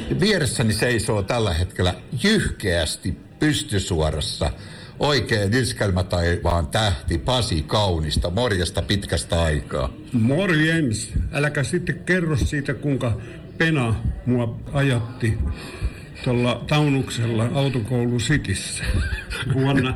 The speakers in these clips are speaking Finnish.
Vieressäni seisoo tällä hetkellä jyhkeästi pystysuorassa oikein iskelmätaivaan tähti Pasi Kaunisto. Morjesta pitkästä aikaa. Morjens. Äläkä sitten kerro siitä, kuinka Pena mua ajatti tuolla Taunuksella autokoulu Cityssä vuonna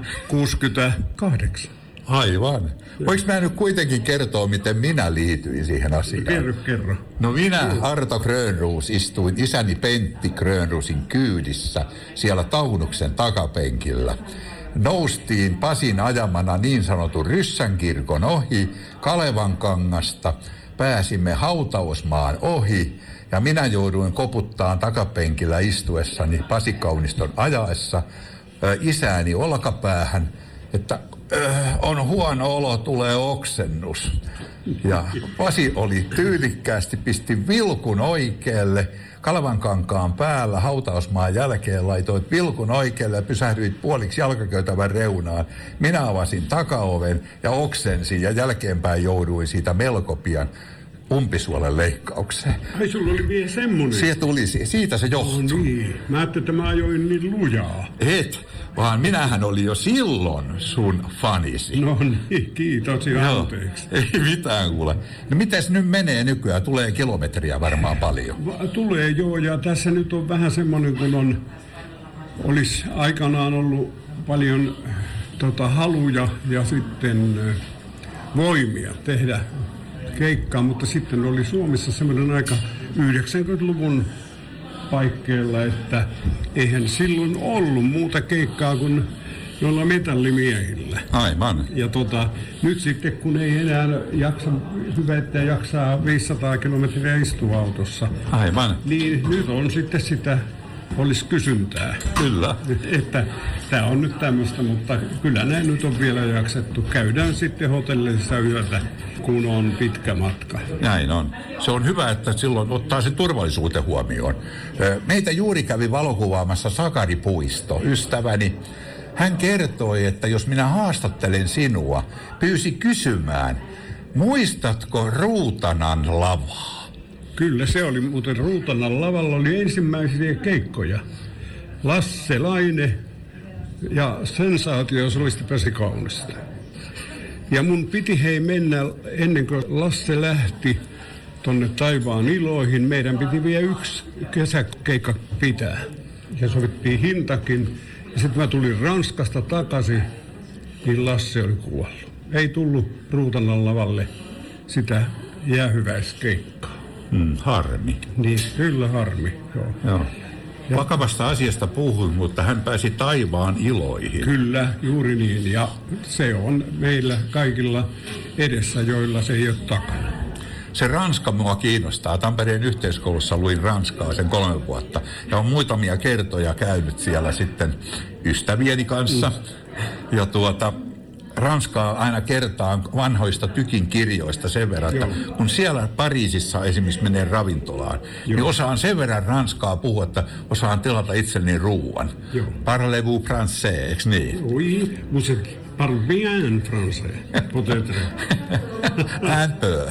1968. Aivan. Voinko mä nyt kuitenkin kertoa, miten minä liityin siihen asiaan? Kerro. No minä, Arto Grönroos, istuin isäni Pentti Grönroosin kyydissä siellä Taunuksen takapenkillä. Noustiin Pasin ajamana niin sanotun Ryssänkirkon ohi Kalevankangasta, pääsimme Hautausmaan ohi ja minä jouduin koputtaan takapenkillä istuessani Pasi Kauniston ajaessa isääni olkapäähän, että on huono olo, tulee oksennus. Ja Pasi oli tyylikkäästi, pisti vilkun oikealle, Kalevankankaan päällä Hautausmaan jälkeen laitoit vilkun oikealle ja pysähdyit puoliksi jalkakäytävän reunaan. Minä avasin takaoven ja oksensin ja jälkeenpäin jouduin siitä melko pian umpisuolen leikkaukseen. Ai, sulla oli vielä semmonen. Siitä se johtuu. No niin. Mä ajattelin, että mä ajoin niin lujaa. Et, vaan minähän olin jo silloin sun fanisi. No niin, kiitos ja anteeksi. Ei mitään kuule. No mites nyt menee nykyään? Tulee kilometriä varmaan paljon. Tulee joo, ja tässä nyt on vähän semmoinen, kun olisi aikanaan ollut paljon haluja ja sitten voimia tehdä keikkaa, mutta sitten oli Suomessa semmoinen aika 90-luvun paikkeilla, että eihän silloin ollut muuta keikkaa kuin noilla metallimiehillä. Aivan. Ja nyt sitten kun ei enää jaksa, hyvä että jaksaa 500 kilometriä istua autossa. Aivan. Niin nyt on sitten sitä, olisi kysyntää. Kyllä. Että tämä on nyt tämmöistä, mutta kyllä näin nyt on vielä jaksettu. Käydään sitten hotellissa yötä, kun on pitkä matka. Näin on. Se on hyvä, että silloin ottaa sen turvallisuuden huomioon. Meitä juuri kävi valokuvaamassa Sakari Puisto, ystäväni. Hän kertoi, että jos minä haastattelen sinua, pyysi kysymään, muistatko Ruutanan lavaa? Kyllä, se oli muuten Ruutanan lavalla oli ensimmäisiä keikkoja. Lasse Laine ja sensaatiosolisti Pasi Kaunisto. Ja mun piti mennä ennen kuin Lasse lähti tonne taivaan iloihin. Meidän piti vielä yksi kesäkeikka pitää. Ja sovittiin hintakin. Ja sitten mä tulin Ranskasta takaisin, niin Lasse oli kuollut. Ei tullut Ruutanan lavalle sitä jäähyväiskeikkaa. Harmi. Niin, kyllä harmi, joo. Vakavasta asiasta puhuin, mutta hän pääsi taivaan iloihin. Kyllä, juuri niin. Ja se on meillä kaikilla edessä, joilla se ei ole takana. Se Ranska mua kiinnostaa. Tampereen yhteiskoulussa luin Ranskaa sen 3 vuotta. Ja on muutamia kertoja käynyt siellä sitten ystävieni kanssa. Ja Ranskaa aina kertaan vanhoista Tykin kirjoista sen verran, että kun siellä Pariisissa esimerkiksi menee ravintolaan, niin osaan sen verran ranskaa puhua, että osaan tilata itselleni ruuan. Parlez-vous français, eikö niin? Oui, vous parlez bien français, peut-être. Un peu.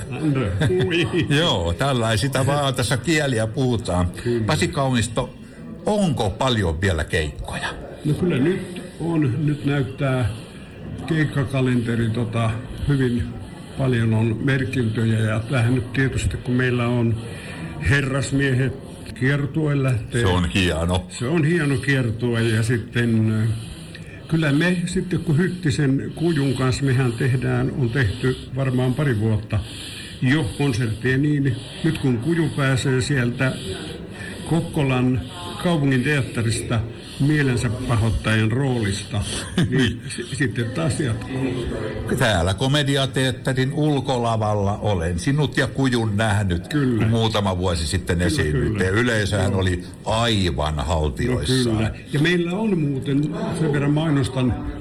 Joo, tällaisista vaan tässä kieliä puhutaan. Pasi Kaunisto, onko paljon vielä keikkoja? No kyllä nyt on. Nyt näyttää keikkakalenteri hyvin paljon on merkintöjä ja tähän nyt tietysti kun meillä on herrasmiehet kiertue lähtee. Se on hieno. Se on hieno kiertue ja sitten kyllä me sitten kun Hyttisen Kujun kanssa mehän on tehty varmaan 2 vuotta jo konsertteja niin nyt kun Kuju pääsee sieltä Kokkolan kaupungin teatterista mielensä pahoittajan roolista, niin sitten taas jatkuu. Täällä Komediateatterin ulkolavalla olen sinut ja Kujun nähnyt, kun muutama vuosi sitten esiinnytte. Yleisöhän oli aivan haltioissaan. Ja meillä on muuten, sen verran mainostan,